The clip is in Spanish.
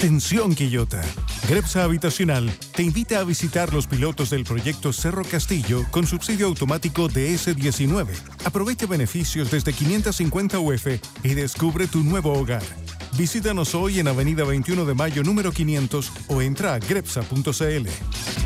Atención Quillota. Grepsa Habitacional te invita a visitar los pilotos del proyecto Cerro Castillo con subsidio automático de S19. Aprovecha beneficios desde 550 UF y descubre tu nuevo hogar. Visítanos hoy en Avenida 21 de Mayo número 500 o entra a grepsa.cl.